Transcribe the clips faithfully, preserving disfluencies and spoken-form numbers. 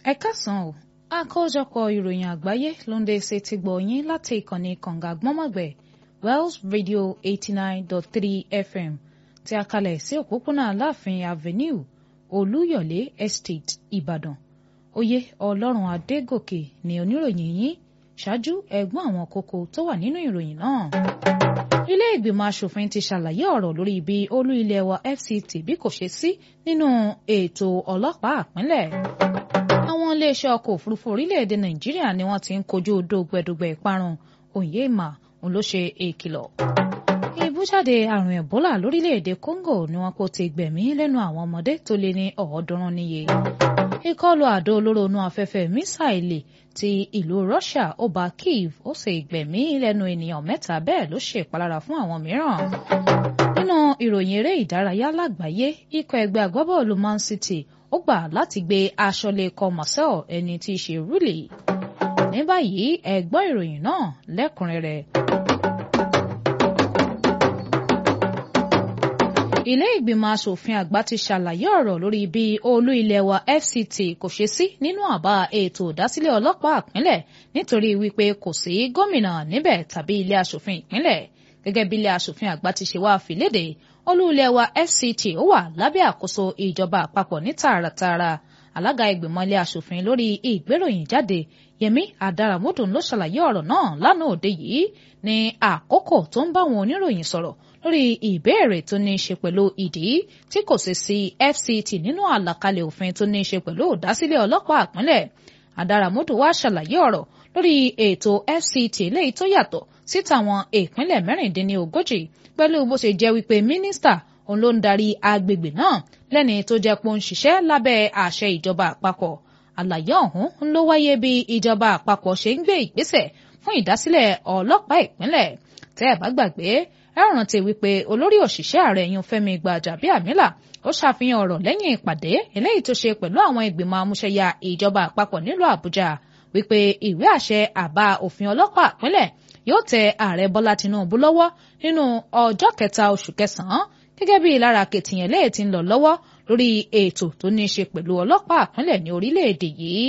Ẹ káàsán o, àkójọpọ̀ ìròyìn àgbáyé ló ń dé ṣe ti gbọ̀ yín láti ìkànnì kànga gbọ́nmọ̀gbẹ̀ Wells Radio eighty nine dot three F M tí a kalẹ̀ sí òpópónà Aláàfin Avenue Olúyọ̀lé Estate Ìbàdàn. Oyè Ọlọ́run Adégòkè ni oníròyìn yín, ṣáájú ẹ̀gbọ́n àwọn kókó tó wà nínú ìròyìn náà. Ilé ìgbìmọ̀ aṣòfin ti ṣàlàyé ọ̀rọ̀ lórí bí olú ilé wa F C T bí kò ṣe sí nínú ètò ọlọ́pàá ìpínlẹ̀. Àwọn iléeṣẹ́ ọkọ̀ òfurufú orílẹ̀-èdè Nàìjíríà ni wọ́n ti ń kojú dògbẹ̀dògbẹ̀ ìparun Onyema òun ló ṣe èkìlọ̀. Ìbújáde àrùn Ẹ̀bólà lórílẹ̀-èdè Congo ni wọ́n kò ti gbẹ̀mí lẹ́nu àwọn ọmọdé tó lé ní ọ̀ọ́dúnrún níye. Ìkọlù àdó olóró inú afẹ́fẹ́ mísáìlì ti ìlú Russia ó ba Kyiv ó sì gbẹ̀mí lẹ́nu ènìyàn mẹ́ta bẹ́ẹ̀ ló ṣe ìpalára fún àwọn mìíràn. Nínú ìròyìn eré ìdárayá lágbàáyé, ikọ̀ ẹgbẹ́ agbábọ́ọ̀lù Man City ó gbà láti gbé aṣọ́lé ikọ̀ Marseille ẹni tí í ṣe Rulli. Ní báyìí ẹ gbọ́ ìròyìn náà lẹ́kùnrẹ́rẹ́. Ilé ìgbìmọ̀ aṣòfin àgbà ti ṣàlàyé ọ̀rọ̀ lórí bí olú ilé wa F C T kò ṣe sí nínú àbá ètò ìdásílẹ̀ ọlọ́pàá ìpínlẹ̀ nítorí wípé kò sí gómìnà níbẹ̀ tàbí ilé aṣòfin ìpínlẹ̀. Gẹ́gẹ́ bí ilé aṣòfin àgbà ti ṣe wá fìlédè, olú ilé wa F C T ó wà lábẹ́ àkóso ìjọba àpapọ̀ ní tààràtààrà. Alága ìgbìmọ̀ ilé aṣòfin lórí ìgbéròyìn jáde Yẹmí Adaramodu ló ṣàlàyé ọ̀rọ̀ náà lánàá òde yìí ní àkókò tó ń bá àwọn oníròyìn sọ̀rọ̀ lórí ìbéèrè tó ní í ṣe pẹ̀lú ìdí tí kò sì sí F C T nínú àlàkalẹ̀ òfin tó ní í ṣe pẹ̀lú ìdásílẹ̀ ọlọ́pàá ìpínlẹ̀. Adaramodu wá ṣàlàyé ọ̀rọ̀ lórí ètò F C T léyìí tó yàtọ̀ sí tàwọn ìpínlẹ̀ mẹ́rìndínlógójì pẹ̀lú bó ṣe jẹ́ wípé mínísítà òun ló ń darí agbègbè náà lẹ́ni tó jẹ́ pé ó ń ṣiṣẹ́ lábẹ́ àṣẹ ìjọba àpapọ̀. Àlàyé ọ̀hún ló wáyé bí ìjọba àpapọ̀ ṣe ń gbé ìgbésẹ̀ fún ìdásílẹ̀ ọlọ́pàá ìpínlẹ̀. Tẹ́ ẹ bá gbàgbé, ẹ rántí wípé olórí òṣìṣẹ́ ààrẹ yún Fẹ́mi Gbàjàbíàmílà ó ṣàfihàn ọ̀rọ̀ lẹ́yìn ìpàdé eléyìí tó ṣe pẹ̀lú àwọn ìgbìmọ̀ amúṣẹ́yà ìjọba àpapọ̀ nílùú Àbújá wípé ìwé àṣẹ àbá òfin ọlọ́pàá ìpínlẹ̀ yóò tẹ ààrẹ Bọ́lá Tinubu lọ́wọ́ nínú ọjọ́ kẹta oṣù kẹsàn-án gẹ́gẹ́ bí ìlara akitiyan léè ti ń lọ lọ́wọ́ lórí ètò tó ní í ṣe pẹ̀lú ọlọ́pàá ìpínlẹ̀ ní orílẹ̀-èdè yìí.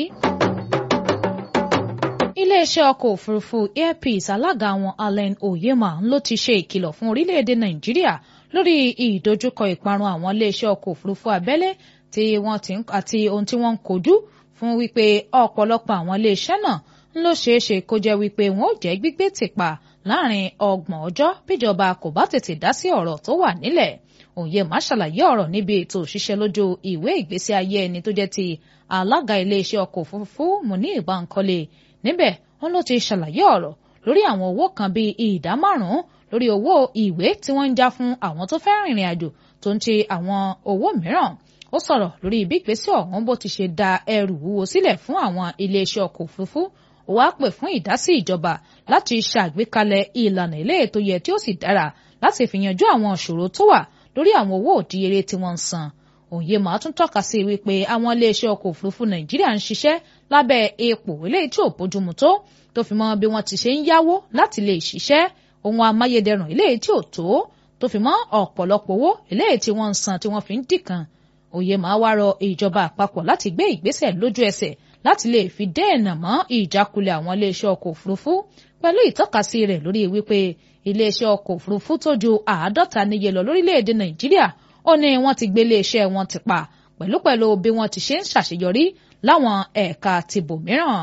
Iléeṣẹ́ ọkọ̀ òfurufú Air Peace alága wọn Allen Onyema ló ti ṣe ìkìlọ̀ fún orílẹ̀-èdè Nàìjíríà lórí ìdojúkọ ìparun àwọn iléeṣẹ́ ọkọ̀ òfurufú abẹ́lé tí wọ́n ti ń àti ohun tí wọ́n ń kojú fún wípé ọ̀pọ̀lọpọ̀ àwọn iléeṣẹ́ náà ló ṣeé ṣe kó jẹ́ wípé wọn ò jẹ́ gbígbé tìpa láàrin ọgbọ̀n ọjọ́ bíjọba kò bá tètè dá sí ọ̀rọ̀ tó wà nílẹ̀. Onyema ṣàlàyé ọ̀rọ̀ níbi ètò òṣìṣẹ́ lójú ìwé ìgbésí ayé ẹni tó jẹ́ ti alága iléeṣẹ́ ọkọ̀ òfurufú Munir Bankole. Níbẹ̀ wọ́n ló ti ṣàlàyé ọ̀rọ̀ lórí àwọn owó kan bíi ìdá márùn-ún lórí owó ìwé tí wọ́n ń já fún àwọn tó fẹ́ rìnrìn àjò tó ń ti àwọn owó mìíràn. Ó sọ̀rọ̀ lórí bí ìgbésẹ̀ ọ̀hún bó ti ṣe da ẹrù wúwo sílẹ̀ fún àwọn iléeṣẹ́ ọkọ̀ òfurufú. Ó wá pè fún ìdásí ìjọba láti ṣàgbékalẹ̀ ìlànà ilé ètò yẹ tí ó sì dára láti fi yanjú àwọn ìṣòro tó wà lórí àwọn owó òdíyelé tí wọ́n ń san. Onyema tún tọ́ka sí wípé àwọn iléeṣẹ́ ọkọ̀ òfurufú Nàìjíríà ń ṣiṣẹ́ lábẹ́ ipò eléyìí tí ò bójúmu tó tó fi mọ́ bí wọ́n ti ṣe ń yáwó láti lè ṣiṣẹ́ ohun amáyédẹrùn eléyìí tí ò tó tó fi mọ́ ọ̀pọ̀lọpọ̀ owó eléyìí tí wọ́n ń san tí wọ́n fi ń dìkan. Onyema wá rọ ìjọba àpapọ̀ láti gbé ìgbésẹ̀ lójú ẹsẹ̀ láti lè fi dẹ́ẹ̀nà mọ́ ìjákulẹ̀ àwọn iléeṣẹ́ ọkọ̀ òfurufú pẹ̀lú ìtọ́kasí rẹ̀ lórí wípé iléeṣẹ́ ọkọ̀ òfurufú tó ju àádọ́ta níye lọ lórílẹ̀‐èdè Nàìjíríà ó ní wọ́n ti gbé iléeṣẹ́ wọn ti pa pẹ̀lúpẹ̀lú bí wọ́n ti ṣe ń ṣàṣeyọrí láwọn ẹ̀ka tibòmíràn.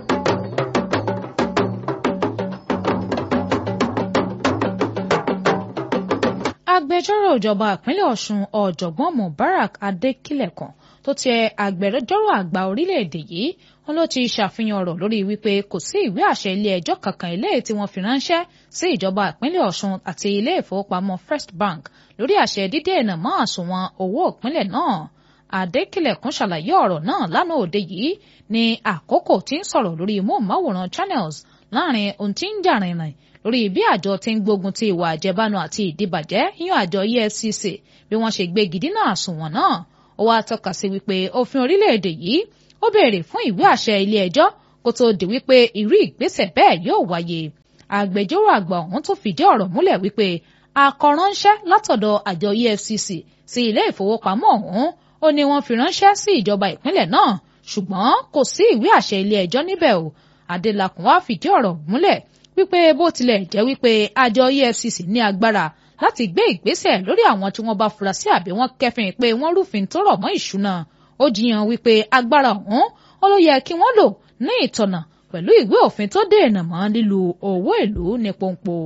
Agbẹjọ́rò ìjọba ìpínlẹ̀ Ọ̀ṣun ọ̀jọ̀gbọ́n Mubarak Adékìlẹ̀kàn tó tẹ agbẹjọ́rò àgbà orílẹ̀-èdè yìí wọn ló ti ṣàfihàn ọ̀rọ̀ lórí wípé kò sí ìwé àṣẹ ilé ẹjọ́ kankan eléyìí tí wọ́n fi ránṣẹ́ sí ìjọba ìpínlẹ̀ Ọ̀ṣun àti ilé ìfowópamọ́ First Bank lórí àṣẹ dídènà mọ́ àsùnwọ̀n owó ìpínlẹ̀ náà. Adékìlẹ̀kùn ṣàlàyé ọ̀rọ̀ náà lánàá òde yìí ní àkókò tí ń sọ̀rọ̀ lórí móhùnmáwòrán Channels láàrin ohun tí ń jà rìnrìn lórí bí àjọ tí ń gbógun ti ìwà àjẹbánu àti ìdìbàjẹ́ yíyan àjọ E F C C bí wọ́n ṣe gbégi dínà àsùnwọ̀n náà. Ó wá tọ́ka sí wípé òfin orílẹ̀-èdè yìí ó béèrè fún ìwé àṣẹ ilé ẹjọ́ kó tó di wípé irú ìgbésẹ̀ bẹ́ẹ̀ yóò wáyé. Agbẹjọ́rò àgbà ọ̀hún tó fìdí ọ̀rọ̀ múlẹ̀ wípé àkọránṣẹ́ látọ̀dọ̀ àjọ E F C C sí ilé ìfowópamọ́ ọ̀hún ó ní wọ́n fi ránṣẹ́ sí ìjọba ìpínlẹ̀ náà ṣùgbọ́n kò sí ìwé àṣẹ ilé ẹjọ́ níbẹ̀ o. Adélakùn wá fìdí ọ̀rọ̀ múlẹ̀ wípé bó tilẹ̀ jẹ́ wípé àjọ E F C C ní agbára láti gbé ìgbésẹ̀ lórí àwọn tí wọ́n bá fura sí àbí wọ́n kẹ́fìn pé wọ́n rúfin tó rọ̀ mọ́ ìṣúná, ó jiyàn wípé agbára ọ̀hún ó ló yẹ kí wọ́n lò ní ìtọ̀nà pẹ̀lú ìwé òfin tó dènà mọ́ lílu owó ìlú ní pọ́npọ́.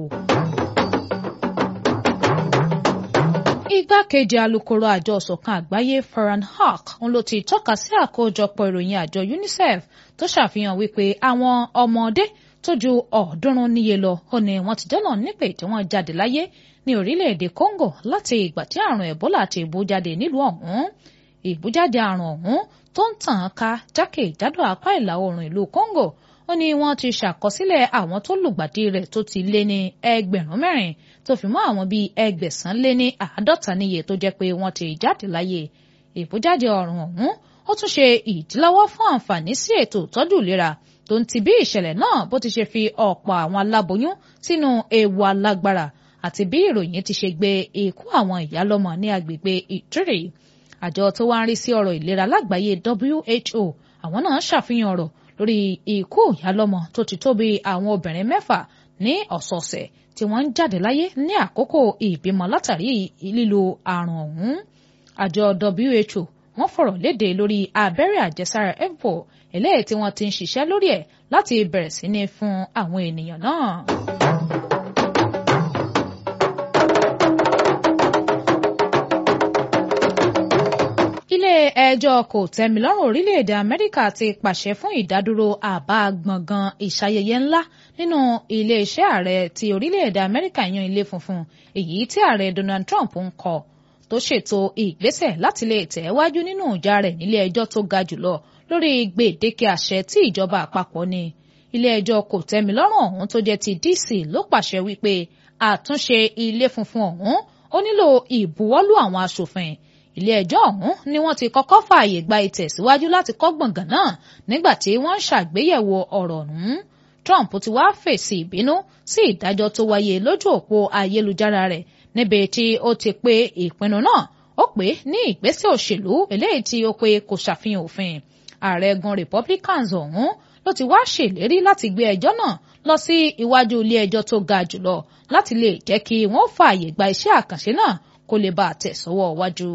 Igbákejì alukoro àjọ ìṣọ̀kan àgbáyé Farhan Haq ń ló ti tọ́ka sí àkójọpọ̀ ìròyìn àjọ UNICEF tó ṣàfihàn wípé àwọn ọmọdé tó ju ọ̀ọ́dúnrún níye lọ ó ní wọ́n ti dọ́nà nípè tí wọ́n jáde láyé ní orílẹ̀-èdè Congo láti ìgbà tí àrùn Ebola ti bú jáde nílùú ọ̀hún. Ìbújáde àrùn ọ̀hún tó ń tàn ká jákèjádò apá ìlà oòrùn ìlú Congo ó ní wọ́n ti ṣàkọsílẹ̀ àwọn tó lùgbàdì rẹ̀ tó ti lé ní ẹgbẹ̀rún mẹ́rin tó fi mọ́ àwọn bíi ẹgbẹ̀sán lé ní àádọ́ta níye tó jẹ́ pé wọ́n ti jáde láyé. Ìbújáde àrùn ọ̀hún ó tún ṣe ìdílọ́wọ́ fún àǹfààní sí ètò ìtọ́jú ìlera tó ń ti bí ìṣẹ̀lẹ̀ náà bó ti ṣe fi ọ̀pọ̀ àwọn aláboyún sínú ewu alágbára àti bí ìròyìn ti ṣe gbé ikú àwọn ìyálọ́mọ ní agbègbè Ituri. Àjọ tó wá ń rí sí ọ̀rọ̀ ìlera lágbàáyé W H O àwọn náà ṣàfihàn ọ̀rọ̀ lórí ikú ìyálọ́mọ tó ti tó bí àwọn obìnrin mẹ́fà ní ọ̀sọ̀ọ̀sẹ̀ tí wọ́n ń jáde láyé ní àkókò ìbímọ látàrí lílo àrùn ọ̀hún. Àjọ W H O wọ́n fọ̀rọ̀ léde lórí abẹ́rẹ́ àjẹsára Mpox eléyìí tí wọ́n ti ń ṣiṣẹ́ lórí ẹ̀ láti bẹ̀rẹ̀ sí ní fún àwọn ènìyàn náà. Ilé ẹjọ́ kòtẹ́milọ́rùn orílẹ̀-èdè Amẹ́ríkà ti pàṣẹ fún ìdádúró àbá gbọ̀ngàn ìṣayẹyẹ ńlá nínú ilé-iṣẹ́ ààrẹ ti orílẹ̀-èdè Amẹ́ríkà yan ilé funfun èyí tí ààrẹ Donald Trump ń kọ́ tó ṣètò ìgbésẹ̀ láti lè tẹ̀wájú nínú ìjà rẹ̀ nílé ẹjọ́ tó ga jùlọ lórí gbèdéke àṣẹ tí ìjọba àpapọ̀ ní. Ilé ẹjọ́ kòtẹ́milọ́rùn ọ̀hún tó jẹ́ ti D C ló pàṣẹ wípé àtúnṣe ilé funfun ọ̀hún ó nílò ìbuwọ́lù àwọn aṣòfin. Ilé ẹjọ́ ọ̀hún ni wọ́n ti kọ́kọ́ fààyè gba ìtẹ̀síwájú láti kọ́ gbọ̀ngàn náà nígbà tí wọ́n ń ṣàgbéyẹ̀wò ọ̀rọ̀ ọ̀hún. Trump ti wá fèsì ìbínú sí ìdájọ́ tó wáyé lójú òpó ayélujára rẹ̀ níbi tí ó ti pé ìpinnu náà ó pè ní ìgbésẹ̀ òṣèlú eléyìí tí ó pé kò ṣàfihàn òfin. Ààrẹ gun Republicans ọ̀hún ló ti wá ṣèlérí láti gbé ẹjọ́ náà lọ sí iwájú ilé ẹjọ́ tó ga jùlọ láti lè jẹ́ kí wọ́n fààyè gba iṣẹ́ àkànṣe náà kó lè bá a tẹ̀ sọ́wọ́ wájú.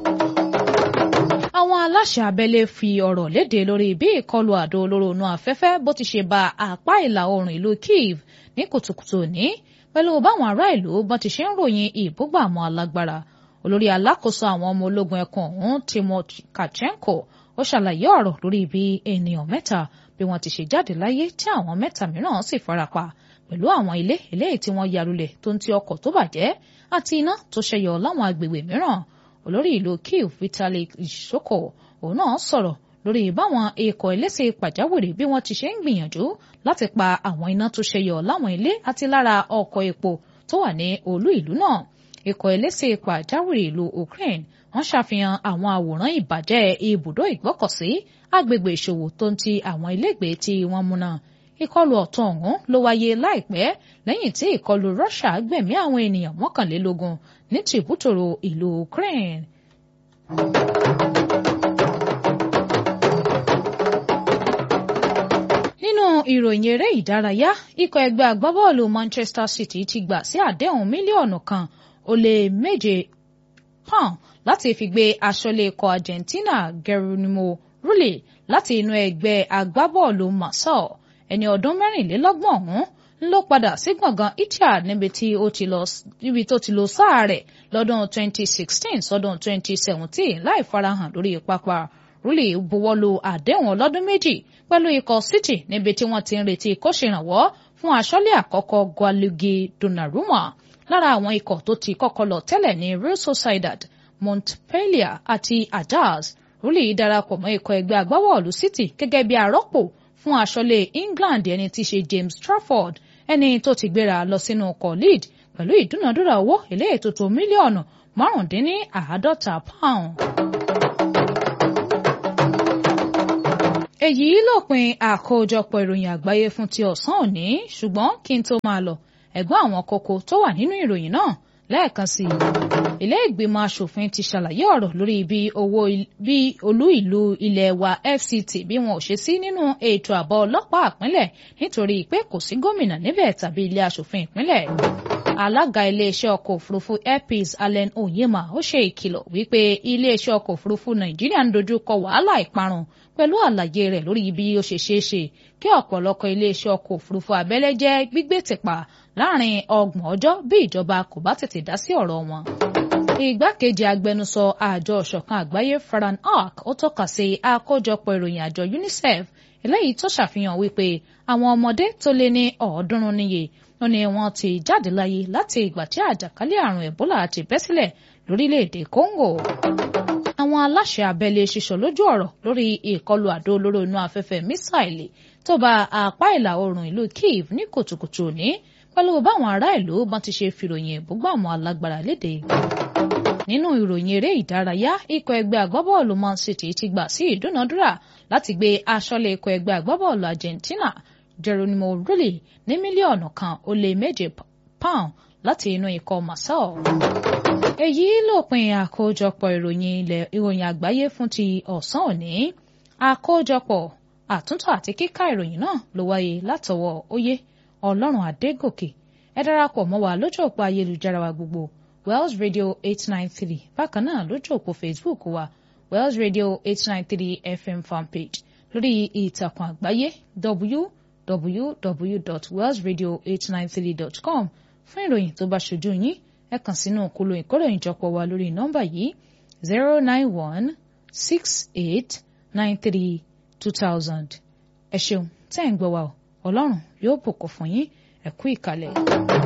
Àwọn aláṣẹ abẹ́lé fi ọ̀rọ̀ léde lórí bí ìkọlù àdó olóró inú afẹ́fẹ́ bó ti ṣe ba apá ìlà oòrùn ìlú Kyiv ní kùtùkùtù òní pẹ̀lú báwọn ará ìlú bọ́n ti ṣe ń ròyìn ìbúgbàmù alágbára. Olórí alákòóso àwọn ọmọ ológun ẹkùn ọ̀hún Timothy Kachenko ó ṣàlàyé ọ̀rọ̀ lórí bí ènìyàn mẹ́ta bí wọ́n ti ṣe jáde láyé tí àwọn mẹ́ta mìíràn sì farapa pẹ̀lú àwọn ilé eléyìí tí wọ́n yarulẹ̀ tó ń ti ọkọ̀ tó bàjẹ́ àti iná tó ṣẹyọ láwọn agbègbè mìíràn. Olórí ìlú Kyiv Vitali Klitschko òun náà sọ̀rọ̀ lórí báwọn ikọ̀ elése pàjáwìrì bí wọ́n ti ṣe ń gbìyànjú láti pa àwọn iná tó ṣẹyọ láwọn ilé àti lára ọkọ̀ epo tó wà ní olú ìlú náà. Ikọ̀ elése pàjáwìrì ìlú Ukraine wọ́n ṣàfihàn àwọn àwòrán ìbàjẹ́ ibùdó ìgbọ́kọ̀sí agbègbè ìṣòwò tó ń ti àwọn ilégbèé tí wọ́n múná. Ìkọlù ọ̀tún ọ̀hún ló wáyé láìpẹ́ lẹ́yìn tí ìkọlù Russia gbẹ̀mí àwọn ènìyàn mọ́kànlélógún ní tìbútòrò ìlú Ukraine. Nínú ìròyìn eré ìdárayá, ikọ̀ ẹgbẹ́ agbábọ́ọ̀lù Manchester City ti gbà sí àdéhùn mílíọ̀nù kan ó lé méje pound láti fi gbé aṣọ́lé ikọ̀ Argentina Geronimo Rulli láti inú ẹgbẹ́ agbábọ́ọ̀lù Marseille. Ẹni ọdún mẹ́rìnlélọ́gbọ̀n ọ̀hún ló padà sí gbọ̀ngàn Etihad níbi tí ó ti lọ níbi tó ti lọ sáà rẹ̀ lọ́dún twenty sixteen sọ́dún twenty seventeen láì farahàn lórí pápá. Rulli buwọ́lu àdéhùn ọlọ́dún méjì pẹ̀lú ikọ̀ City níbi tí wọ́n ti ń retí kó ṣèrànwọ́ fún aṣọ́lé àkọ́kọ́ Gianluigi Donnarumma. Lára àwọn ikọ̀ tó ti kọ́kọ́ lọ tẹ́lẹ̀ ní Real Sociedad, Montpellier àti Ajax. Rulli darapọ̀ mọ́ ikọ̀ ẹgbẹ́ agbábọ́ọ̀lù City gẹ́gẹ́ bí arọ́pò fún aṣọ́lé England ẹni tí ṣe James Trafford ẹni tó ti gbéra lọ sínú ọkọ̀ Leeds pẹ̀lú ìdúnàdúrà owó eléyìí tó tó mílíọ̀nù márùndínláàádọ́ta pound. Èyí lópin àkójọpọ̀ ìròyìn àgbáyé fún ti ọ̀sán òní ṣùgbọ́n kí n tó máa lọ ẹ̀gbọ́n àwọn kókó tó wà nínú ìròyìn náà lẹ́ẹ̀kan sí i. Ilé ìgbìmọ̀ aṣòfin ti ṣàlàyé ọ̀rọ̀ lórí bí owó bí olú ìlú ilẹ̀ wa F C T bí wọn ò ṣe sí nínú ètò ààbò ọlọ́pàá ìpínlẹ̀ nítorí pé kò sí gómìnà níbẹ̀ tàbí ilé aṣòfin ìpínlẹ̀. Alága iléeṣẹ́ ọkọ̀ òfurufú Air Peace Allen Onyema ó ṣe ìkìlọ̀ wípé iléeṣẹ́ ọkọ̀ òfurufú Nàìjíríà ń dojú kọ wàhálà ìparun pẹ̀lú àlàyé rẹ̀ lórí bí ó ṣe ṣeé ṣe kí ọ̀pọ̀lọpọ̀ iléeṣẹ́ ọkọ̀ òfurufú abẹ́lé jẹ́ gbígbé tìpa láàrin ọgbọ̀n ọjọ́ bí ìjọba kò bá tètè dá sí ọ̀rọ̀ wọn. Igbákejì agbẹnusọ àjọ ìṣọ̀kan àgbáyé Farhan Haq ó tọ́ka sí àkójọpọ̀ ìròyìn àjọ UNICEF eléyìí tó ṣàfihàn wípé àwọn ọmọdé tó lé ní ọ̀ọ́dúnrún níye ó ní wọ́n ti jáde láyé láti ìgbà tí àjàkálẹ̀ àrùn Ebola ti bẹ́ sílẹ̀ lórílẹ̀‐èdè Congo. Àwọn aláṣẹ abẹ́lé ṣiṣọ́ lójú ọ̀rọ̀ lórí ìkọlù àdó olóró inú afẹ́fẹ́ mísáìlì tó bá apá ìlà oòrùn ìlú Kyiv ní kùtùkùtù òní pẹ̀lú báwọn ará ìlú bọ́n ti ṣe fìròyìn ìbúgbàmù alágbára léde. Nínú ìròyìn eré ìdárayá, ikọ̀ ẹgbẹ́ agbábọ́ọ̀lù Man City ti gbà sí ìdúnadúrà láti gbé aṣọ́lé ikọ̀ ẹgbẹ́ agbábọ́ọ̀lù Argentina Geronimo Rulli ní mílíọ̀nù kan ó lé méje pound láti inú ikọ̀ Marseille. Èyí lópin àkójọpọ̀ ìròyìn ilẹ̀ ìròyìn àgbáyé fún ti ọ̀sán òní. Àkójọpọ̀ àtúntò àti kíkà ìròyìn náà ló wáyé látọwọ́ Oyè Ọlọ́run Adégòkè. Ẹ darapọ̀ mọ́ wa lójú òpó ayélujára wa gbogbo Wells Radio eight nine three bákan náà lójú òpó Facebook wa Wells Radio eight nine three F M fanpage lórí ìtàkùn àgbáyé w w w dot wells radio eight nine three dot com fún ìròyìn tó bá ṣojú yín ẹ kàn sínú kolo ìkóròyìnjọpọ̀ wa lórí nọ́mbà yìí zero nine one six eight nine three two thousand. Ẹ ṣeun tẹ́ ń gbọ́ wa o Ọlọ́run yóò bùkún fún yín ẹ kú ìkàlẹ̀.